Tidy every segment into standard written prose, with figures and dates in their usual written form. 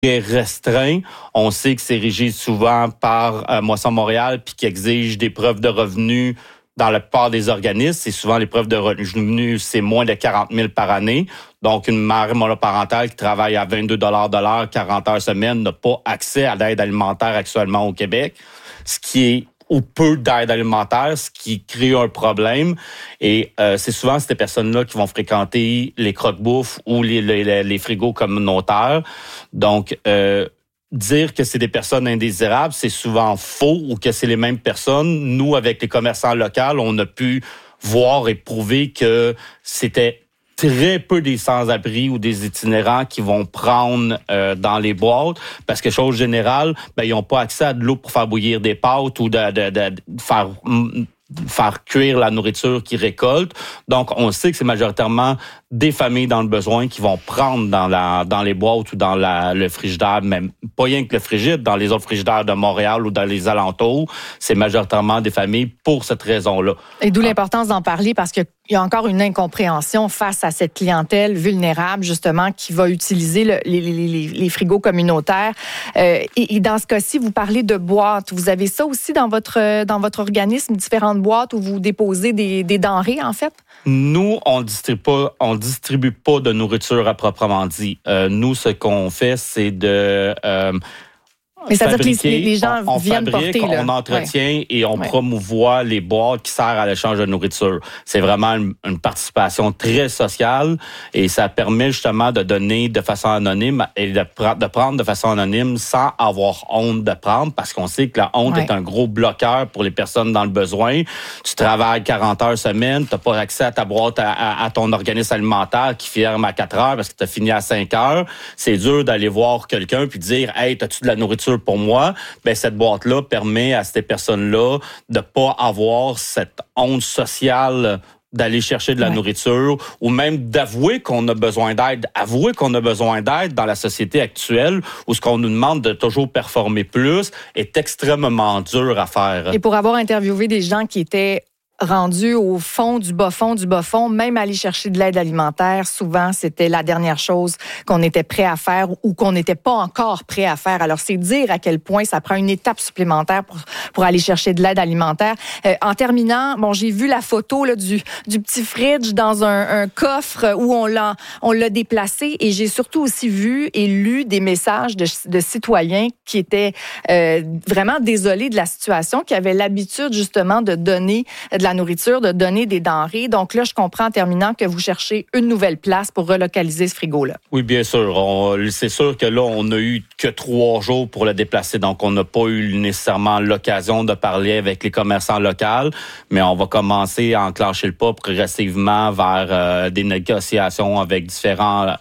très restreint. On sait que c'est régi souvent par Moisson Montréal puis qui exige des preuves de revenus dans la plupart des organismes. C'est souvent les preuves de revenus, c'est moins de 40 000 par année. Donc, une mère monoparentale qui travaille à 22 $ de l'heure, 40 heures semaine, n'a pas accès à l'aide alimentaire actuellement au Québec, ce qui est ou peu d'aide alimentaire, ce qui crée un problème. Et c'est souvent ces personnes-là qui vont fréquenter les croque-bouffes ou les frigos communautaires. Donc, dire que c'est des personnes indésirables, c'est souvent faux ou que c'est les mêmes personnes. Nous, avec les commerçants locaux, on a pu voir et prouver que c'était très peu des sans-abri ou des itinérants qui vont prendre dans les boîtes parce que, chose générale, ils n'ont pas accès à de l'eau pour faire bouillir des pâtes ou de faire cuire la nourriture qu'ils récoltent. Donc, on sait que c'est majoritairement des familles dans le besoin qui vont prendre dans les boîtes ou dans le frigidaire, même pas rien que le frigide, dans les autres frigidaires de Montréal ou dans les alentours, c'est majoritairement des familles pour cette raison-là. Et d'où l'importance d'en parler parce qu'il y a encore une incompréhension face à cette clientèle vulnérable, justement, qui va utiliser les frigos communautaires. Et dans ce cas-ci, vous parlez de boîtes. Vous avez ça aussi dans votre organisme, différentes boîtes où vous déposez des denrées, en fait? Nous, on distribue pas de nourriture à proprement dit. Nous, ce qu'on fait, c'est de mais ça veut dire que les gens viennent fabrique, porter. On entretient et on promouvoit les boîtes qui servent à l'échange de nourriture. C'est vraiment une participation très sociale et ça permet justement de donner de façon anonyme et de prendre de façon anonyme sans avoir honte de prendre parce qu'on sait que la honte est un gros bloqueur pour les personnes dans le besoin. Tu travailles 40 heures semaine, tu n'as pas accès à ta boîte à ton organisme alimentaire qui ferme à 4 heures parce que tu as fini à 5 heures. C'est dur d'aller voir quelqu'un puis dire « Hey, as-tu de la nourriture pour moi? » Cette boîte-là permet à ces personnes-là de pas avoir cette honte sociale d'aller chercher de la nourriture ou même d'avouer qu'on a besoin d'aide. Avouer qu'on a besoin d'aide dans la société actuelle où ce qu'on nous demande de toujours performer plus est extrêmement dur à faire. Et pour avoir interviewé des gens qui étaient rendus au fond, du bas fond, même aller chercher de l'aide alimentaire, souvent, c'était la dernière chose qu'on était prêt à faire ou qu'on n'était pas encore prêt à faire. Alors, c'est dire à quel point ça prend une étape supplémentaire pour aller chercher de l'aide alimentaire. En terminant, j'ai vu la photo là, du petit fridge dans un coffre où on l'a déplacé et j'ai surtout aussi vu et lu des messages de citoyens qui étaient vraiment désolés de la situation, qui avaient l'habitude justement de donner de la nourriture, de donner des denrées. Donc là, je comprends en terminant que vous cherchez une nouvelle place pour relocaliser ce frigo-là. Oui, bien sûr. C'est sûr que là, on n'a eu que 3 jours pour le déplacer. Donc, on n'a pas eu nécessairement l'occasion de parler avec les commerçants locaux, mais on va commencer à enclencher le pas progressivement vers des négociations avec différents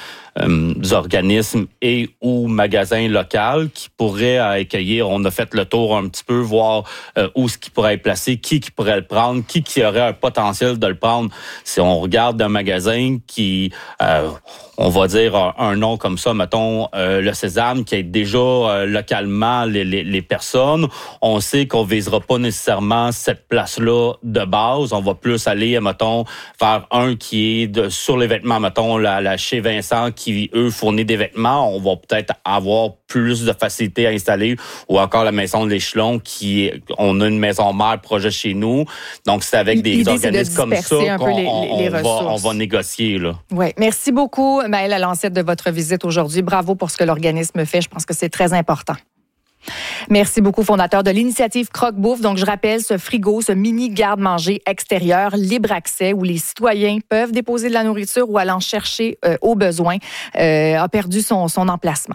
organismes et ou magasins locaux qui pourraient accueillir. On a fait le tour un petit peu, voir où ce qui pourrait être placé, qui pourrait le prendre, qui aurait un potentiel de le prendre. Si on regarde un magasin qui, on va dire un nom comme ça, mettons le Sésame, qui aide déjà localement les personnes, on sait qu'on visera pas nécessairement cette place-là de base. On va plus aller, mettons, vers un qui est sur les vêtements, mettons, la chez Vincent, qui, eux, fournit des vêtements. On va peut-être avoir plus de facilité à installer, ou encore la maison de l'Échelon, on a une maison mère projet chez nous. Donc, c'est avec des organismes comme ça qu'on va négocier. Oui. Merci beaucoup, Maëlle Lancette, de votre visite aujourd'hui. Bravo pour ce que l'organisme fait. Je pense que c'est très important. Merci beaucoup, fondateur de l'initiative Croque-Bouffe. Donc, je rappelle, ce frigo, ce mini garde-manger extérieur, libre accès, où les citoyens peuvent déposer de la nourriture ou aller en chercher au besoin, a perdu son emplacement.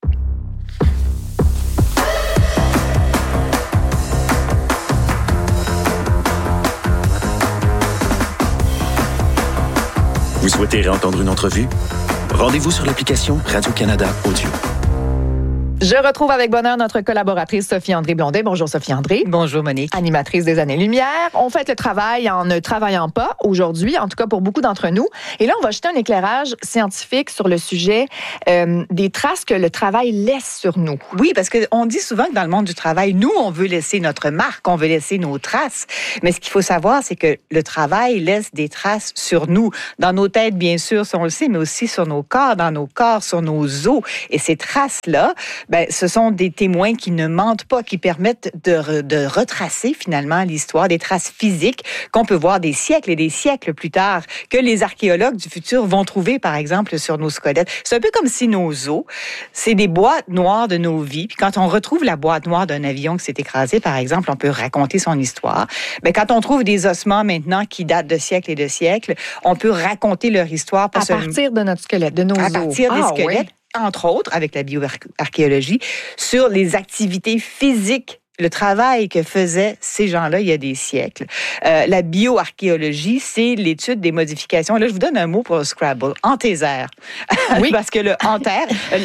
Vous souhaitez réentendre une entrevue? Rendez-vous sur l'application Radio-Canada Audio. Je retrouve avec bonheur notre collaboratrice Sophie-André Blondet. Bonjour Sophie-André. Bonjour Monique. Animatrice des Années-Lumière. On fait le travail en ne travaillant pas aujourd'hui, en tout cas pour beaucoup d'entre nous. Et là, on va jeter un éclairage scientifique sur le sujet des traces que le travail laisse sur nous. Oui, parce qu'on dit souvent que dans le monde du travail, nous, on veut laisser notre marque, on veut laisser nos traces. Mais ce qu'il faut savoir, c'est que le travail laisse des traces sur nous. Dans nos têtes, bien sûr, si on le sait, mais aussi sur nos corps, dans nos corps, sur nos os. Et ces traces-là, ce sont des témoins qui ne mentent pas, qui permettent de retracer finalement l'histoire, des traces physiques qu'on peut voir des siècles et des siècles plus tard, que les archéologues du futur vont trouver, par exemple, sur nos squelettes. C'est un peu comme si nos os, c'est des boîtes noires de nos vies. Puis quand on retrouve la boîte noire d'un avion qui s'est écrasé, par exemple, on peut raconter son histoire. Quand on trouve des ossements maintenant qui datent de siècles et de siècles, on peut raconter leur histoire. À partir de notre squelette, de nos os. À partir des squelettes. Oui. Entre autres, avec la bioarchéologie, sur les activités physiques, le travail que faisaient ces gens-là il y a des siècles. La bioarchéologie, c'est l'étude des modifications. Là, je vous donne un mot pour le Scrabble. Anthésère. Oui. Parce que l'anthèse,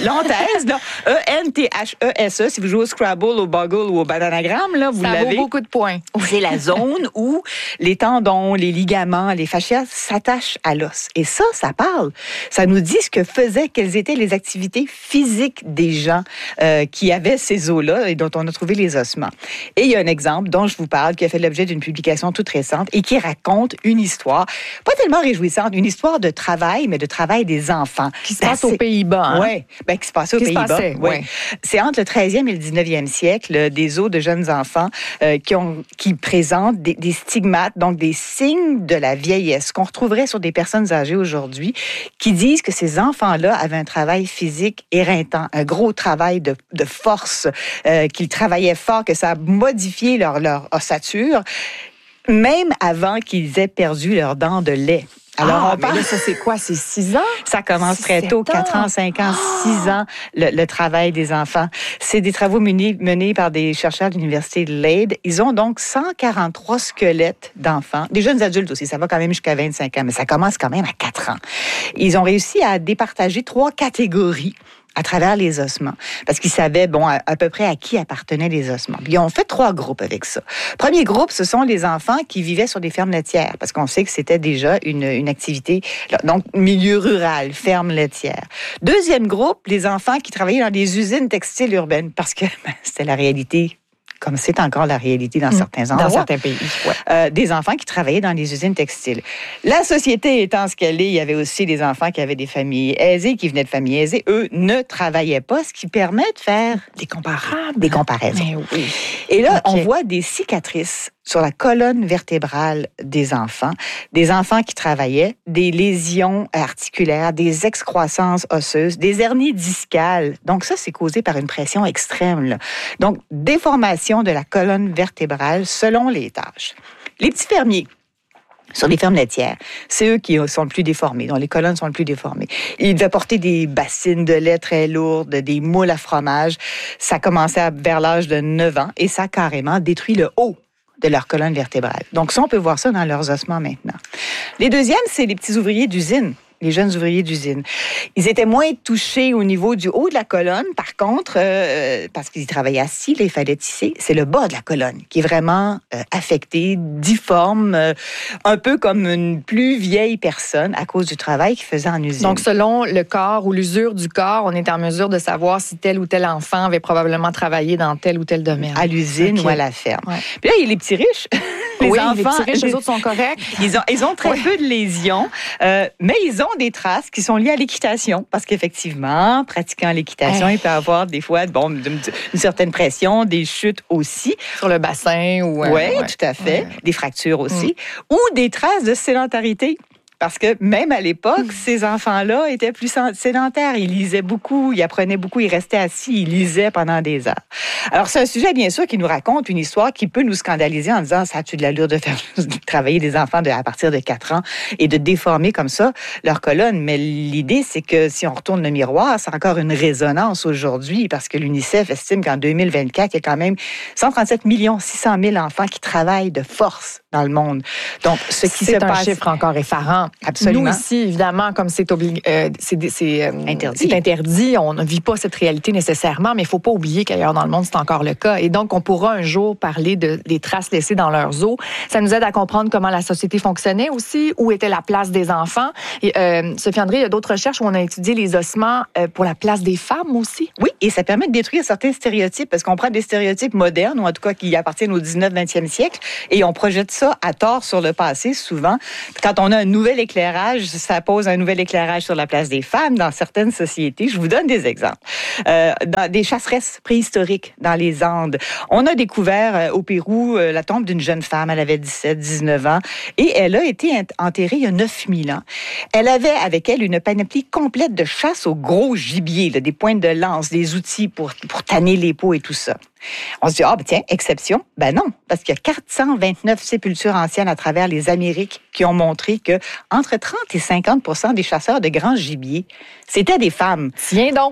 là, E-N-T-H-E-S-E, si vous jouez au Scrabble, au Boggle ou au Bananagramme, là, vous l'avez. Ça vaut beaucoup de points. C'est la zone où les tendons, les ligaments, les fascias s'attachent à l'os. Et ça parle. Ça nous dit ce que faisaient, quelles étaient les activités physiques des gens qui avaient ces os-là et dont on a trouvé les ossements. Et il y a un exemple dont je vous parle qui a fait l'objet d'une publication toute récente et qui raconte une histoire, pas tellement réjouissante, une histoire de travail, mais de travail des enfants. Qui se passe aux Pays-Bas. Hein? Oui, qui se passait aux Pays-Bas. Oui. C'est entre le 13e et le 19e siècle, des os de jeunes enfants qui présentent des stigmates, donc des signes de la vieillesse qu'on retrouverait sur des personnes âgées aujourd'hui, qui disent que ces enfants-là avaient un travail physique éreintant, un gros travail de force, qu'ils travaillaient fort, que ça a modifié leur ossature, même avant qu'ils aient perdu leurs dents de lait. Alors, on parle... ça, c'est quoi? C'est 6 ans? Ça commence très tôt, 4 ans, 5 ans, 6 ans, le travail des enfants. C'est des travaux menés par des chercheurs de l'Université de Leyde. Ils ont donc 143 squelettes d'enfants, des jeunes adultes aussi, ça va quand même jusqu'à 25 ans, mais ça commence quand même à 4 ans. Ils ont réussi à départager 3 catégories à travers les ossements, parce qu'ils savaient, à peu près à qui appartenaient les ossements. Puis, ils ont fait 3 groupes avec ça. Premier groupe, ce sont les enfants qui vivaient sur des fermes laitières, parce qu'on sait que c'était déjà une activité, donc milieu rural, ferme laitière. Deuxième groupe, les enfants qui travaillaient dans des usines textiles urbaines, parce que c'était la réalité, comme c'est encore la réalité dans certains endroits. Dans certains pays, des enfants qui travaillaient dans les usines textiles. La société étant ce qu'elle est, il y avait aussi des enfants qui avaient des familles aisées, qui venaient de familles aisées. Eux ne travaillaient pas, ce qui permet de faire des comparaisons. Mais oui. Et là, on voit des cicatrices sur la colonne vertébrale des enfants qui travaillaient, des lésions articulaires, des excroissances osseuses, des hernies discales. Donc ça, c'est causé par une pression extrême, là. Donc, déformation de la colonne vertébrale selon les tâches. Les petits fermiers, sur les fermes laitières, c'est eux qui sont le plus déformés, dont les colonnes sont le plus déformées. Ils devaient porter des bassines de lait très lourdes, des moules à fromage. Ça commençait vers l'âge de 9 ans et ça a carrément détruit le haut de leur colonne vertébrale. Donc ça, on peut voir ça dans leurs ossements maintenant. Les deuxièmes, c'est les petits ouvriers d'usine. Les jeunes ouvriers d'usine. Ils étaient moins touchés au niveau du haut de la colonne. Par contre, parce qu'ils travaillaient assis, là, il fallait tisser, c'est le bas de la colonne qui est vraiment affecté, difforme, un peu comme une plus vieille personne à cause du travail qu'ils faisaient en usine. Donc, selon le corps ou l'usure du corps, on est en mesure de savoir si tel ou tel enfant avait probablement travaillé dans tel ou tel domaine. À l'usine ou à la ferme. Ouais. Puis là, il y a les petits riches. Les petits riches, eux autres sont corrects. Ils ont très peu de lésions, mais ils ont des traces qui sont liées à l'équitation. Parce qu'effectivement, pratiquant l'équitation, il peut y avoir des fois une certaine pression, des chutes aussi. Sur le bassin ou... Oui, tout à fait. Des fractures aussi. Ou des traces de sédentarité. Parce que même à l'époque, ces enfants-là étaient plus sédentaires. Ils lisaient beaucoup, ils apprenaient beaucoup, ils restaient assis, ils lisaient pendant des heures. Alors, c'est un sujet, bien sûr, qui nous raconte une histoire qui peut nous scandaliser en disant « ça a-tu de l'allure de faire travailler des enfants à partir de 4 ans et de déformer comme ça leur colonne? » Mais l'idée, c'est que si on retourne le miroir, c'est encore une résonance aujourd'hui parce que l'UNICEF estime qu'en 2024, il y a quand même 137 600 000 enfants qui travaillent de force dans le monde. Donc, ce qui se passe... C'est un chiffre encore effarant. Absolument. Absolument. Nous ici, évidemment, comme c'est interdit, on ne vit pas cette réalité nécessairement, mais il ne faut pas oublier qu'ailleurs dans le monde, c'est encore le cas. Et donc, on pourra un jour parler des traces laissées dans leurs os. Ça nous aide à comprendre comment la société fonctionnait aussi, où était la place des enfants. Et, Sophie André, il y a d'autres recherches où on a étudié les ossements pour la place des femmes aussi. Oui, et ça permet de détruire certains stéréotypes, parce qu'on prend des stéréotypes modernes, ou en tout cas qui appartiennent au 19-20e siècle, et on projette ça à tort sur le passé, souvent. Quand on a un nouvel éclairage, ça pose un nouvel éclairage sur la place des femmes dans certaines sociétés. Je vous donne des exemples. Dans des chasseresses préhistoriques dans les Andes, on a découvert au Pérou la tombe d'une jeune femme. Elle avait 17-19 ans et elle a été enterrée il y a 9000 ans. Elle avait avec elle une panoplie complète de chasse au gros gibier, là, des pointes de lance, des outils pour tanner les peaux et tout ça. On se dit, tiens, exception. Ben non, parce qu'il y a 429 sépultures anciennes à travers les Amériques qui ont montré que entre 30 et 50% des chasseurs de grands gibiers, c'était des femmes. Tiens donc!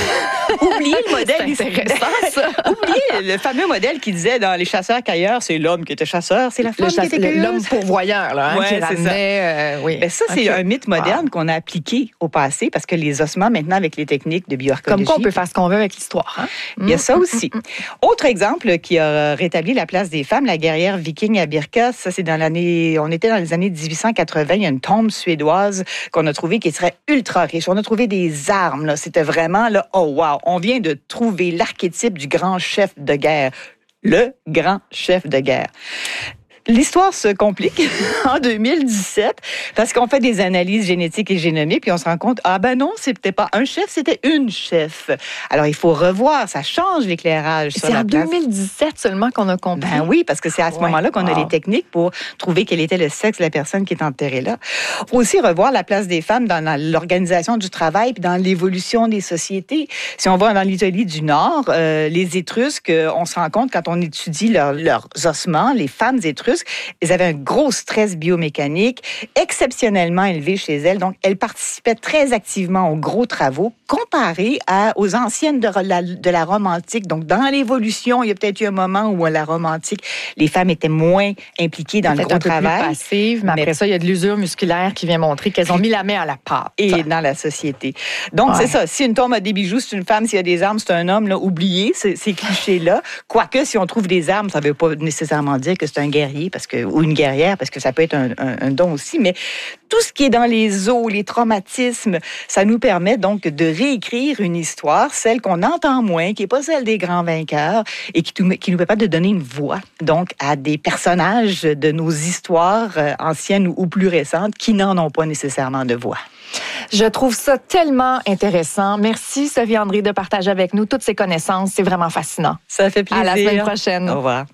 Oubliez le modèle. C'est intéressant, ça. Oubliez le fameux modèle qui disait dans Les chasseurs cueilleurs, c'est l'homme qui était chasseur, c'est la femme qui était cueilleuse. L'homme pourvoyeur, là, ouais, qui ramenait... oui. Ben ça, c'est un mythe moderne qu'on a appliqué au passé, parce que les ossements, maintenant, avec les techniques de bioarchéologie... Comme quoi, on peut faire ce qu'on veut avec l'histoire. Hein? Il y a ça aussi. Autre exemple qui a rétabli la place des femmes, la guerrière viking à Birka, ça, c'est on était dans les années 1880, il y a une tombe suédoise qu'on a trouvée qui serait ultra riche. On a trouvé des armes, là. C'était vraiment, là, oh wow, on vient de trouver l'archétype du grand chef de guerre. Le grand chef de guerre. L'histoire se complique en 2017 parce qu'on fait des analyses génétiques et génomiques puis on se rend compte, non, c'était pas un chef, c'était une chef. Alors, il faut revoir, ça change l'éclairage sur la place. C'est en 2017 seulement qu'on a compris. Ben oui, parce que c'est à ce moment-là qu'on a les techniques pour trouver quel était le sexe de la personne qui est enterrée là. Il faut aussi revoir la place des femmes dans l'organisation du travail puis dans l'évolution des sociétés. Si on va dans l'Italie du Nord, les Étrusques, on se rend compte quand on étudie leurs ossements, les femmes étrusques, elles avaient un gros stress biomécanique exceptionnellement élevé chez elles. Donc, elles participaient très activement aux gros travaux comparé aux anciennes de la Rome antique. Donc, dans l'évolution, il y a peut-être eu un moment où à la Rome antique, les femmes étaient moins impliquées dans le gros travail. Plus passives, mais après ça, il y a de l'usure musculaire qui vient montrer qu'elles ont mis la main à la pâte. Et dans la société. Donc, c'est ça. Si une tombe a des bijoux, c'est une femme. S'il y a des armes, c'est un homme. Là, oubliez ces clichés-là. Quoique, si on trouve des armes, ça ne veut pas nécessairement dire que c'est un guerrier ou une guerrière, parce que ça peut être un don aussi. Mais tout ce qui est dans les os, les traumatismes, ça nous permet donc de réécrire une histoire, celle qu'on entend moins, qui n'est pas celle des grands vainqueurs, et qui nous permet de donner une voix, donc, à des personnages de nos histoires anciennes ou plus récentes qui n'en ont pas nécessairement de voix. Je trouve ça tellement intéressant. Merci, Sophie André, de partager avec nous toutes ces connaissances. C'est vraiment fascinant. Ça fait plaisir. À la semaine prochaine. Au revoir.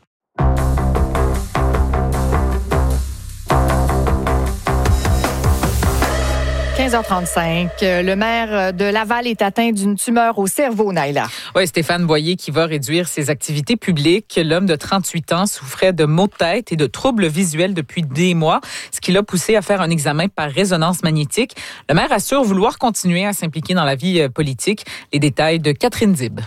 – 15h35. Le maire de Laval est atteint d'une tumeur au cerveau, Naïla. Oui, Stéphane Boyer qui va réduire ses activités publiques. L'homme de 38 ans souffrait de maux de tête et de troubles visuels depuis des mois, ce qui l'a poussé à faire un examen par résonance magnétique. Le maire assure vouloir continuer à s'impliquer dans la vie politique. Les détails de Catherine Zib.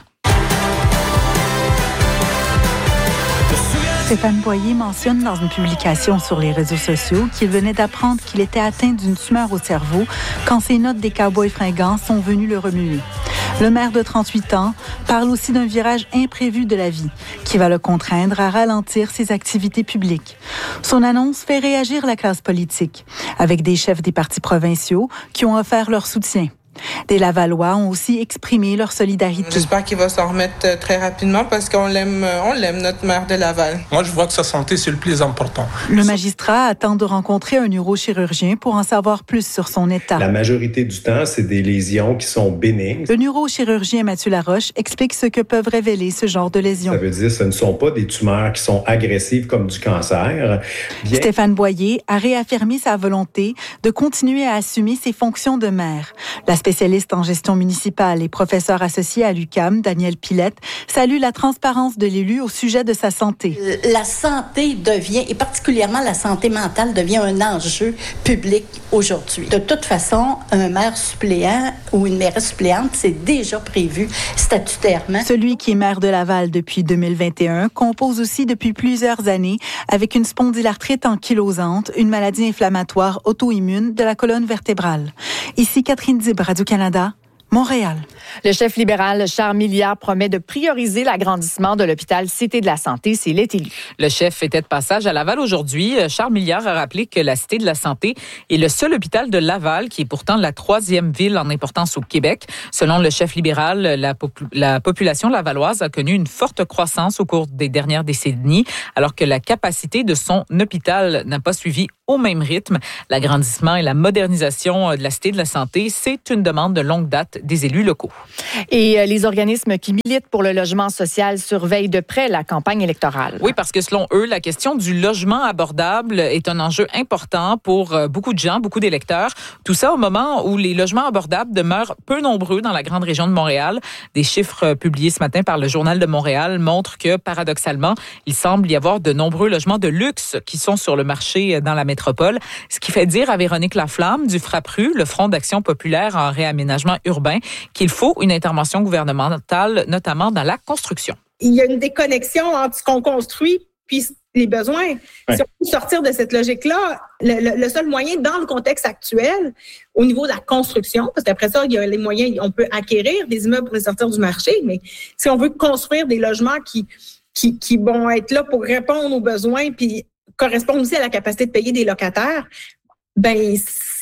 Stéphane Boyer mentionne dans une publication sur les réseaux sociaux qu'il venait d'apprendre qu'il était atteint d'une tumeur au cerveau quand ses notes des Cowboys fringants sont venues le remuer. Le maire de 38 ans parle aussi d'un virage imprévu de la vie qui va le contraindre à ralentir ses activités publiques. Son annonce fait réagir la classe politique, avec des chefs des partis provinciaux qui ont offert leur soutien. Des Lavallois ont aussi exprimé leur solidarité. J'espère qu'il va s'en remettre très rapidement parce qu'on l'aime, notre maire de Laval. Moi, je vois que sa santé, c'est le plus important. Le magistrat attend de rencontrer un neurochirurgien pour en savoir plus sur son état. La majorité du temps, c'est des lésions qui sont bénignes. Le neurochirurgien Mathieu Laroche explique ce que peuvent révéler ce genre de lésions. Ça veut dire que ce ne sont pas des tumeurs qui sont agressives comme du cancer. Stéphane Boyer a réaffirmé sa volonté de continuer à assumer ses fonctions de maire. La spécialiste en gestion municipale et professeur associé à l'UQAM, Danielle Pilette, salue la transparence de l'élu au sujet de sa santé. La santé devient, et particulièrement la santé mentale, devient un enjeu public aujourd'hui. De toute façon, un maire suppléant ou une mairesse suppléante, c'est déjà prévu statutairement. Celui qui est maire de Laval depuis 2021 compose aussi depuis plusieurs années avec une spondylarthrite ankylosante, une maladie inflammatoire auto-immune de la colonne vertébrale. Ici Catherine Dib, Radio-Canada, Montréal. Le chef libéral Charles Milliard promet de prioriser l'agrandissement de l'hôpital Cité de la Santé s'il est élu. Le chef était de passage à Laval aujourd'hui. Charles Milliard a rappelé que la Cité de la Santé est le seul hôpital de Laval qui est pourtant la 3e ville en importance au Québec. Selon le chef libéral, la population lavalloise a connu une forte croissance au cours des dernières décennies, alors que la capacité de son hôpital n'a pas suivi au même rythme. L'agrandissement et la modernisation de la Cité de la Santé, c'est une demande de longue date des élus locaux. Et les organismes qui militent pour le logement social surveillent de près la campagne électorale. Oui, parce que selon eux, la question du logement abordable est un enjeu important pour beaucoup de gens, beaucoup d'électeurs. Tout ça au moment où les logements abordables demeurent peu nombreux dans la grande région de Montréal. Des chiffres publiés ce matin par le Journal de Montréal montrent que, paradoxalement, il semble y avoir de nombreux logements de luxe qui sont sur le marché dans la métropole. Ce qui fait dire à Véronique Laflamme du FRAPRU, le Front d'action populaire en réaménagement urbain, qu'il faut une intervention gouvernementale, notamment dans la construction. Il y a une déconnexion entre ce qu'on construit puis les besoins. Ouais. Si on peut sortir de cette logique-là, le seul moyen dans le contexte actuel, au niveau de la construction, parce qu'après ça, il y a les moyens, on peut acquérir des immeubles pour les sortir du marché, mais si on veut construire des logements qui vont être là pour répondre aux besoins puis correspondre aussi à la capacité de payer des locataires, ben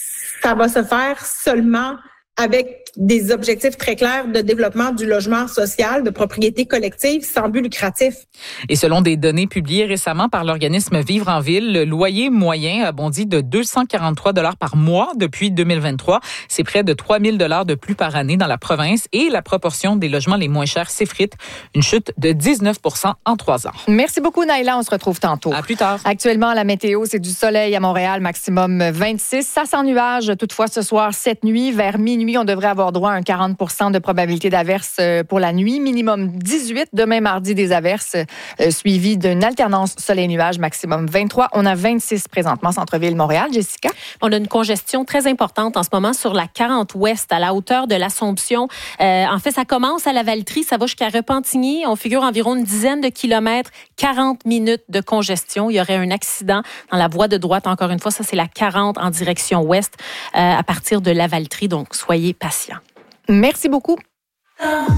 ça va se faire seulement avec des objectifs très clairs de développement du logement social, de propriété collective, sans but lucratif. Et selon des données publiées récemment par l'organisme Vivre en Ville, le loyer moyen a bondi de 243 $ par mois depuis 2023. C'est près de 3 000 $ de plus par année dans la province et la proportion des logements les moins chers s'effrite, une chute de 19 % en 3 ans. Merci beaucoup, Naïla. On se retrouve tantôt. À plus tard. Actuellement, la météo, c'est du soleil à Montréal, maximum 26. Ça s'ennuage toutefois ce soir, cette nuit, vers minuit. On devrait avoir droit à un 40 % de probabilité d'averse pour la nuit, minimum 18. Demain, mardi, des averses suivies d'une alternance soleil-nuage, maximum 23. On a 26 présentement, centre-ville Montréal. Jessica? On a une congestion très importante en ce moment sur la 40 ouest, à la hauteur de l'Assomption. En fait, ça commence à la Valtrie, ça va jusqu'à Repentigny. On figure environ une dizaine de kilomètres, 40 minutes de congestion. Il y aurait un accident dans la voie de droite. Encore une fois, ça, c'est la 40 en direction ouest à partir de la Valtrie. Donc, soyez patients. Merci beaucoup.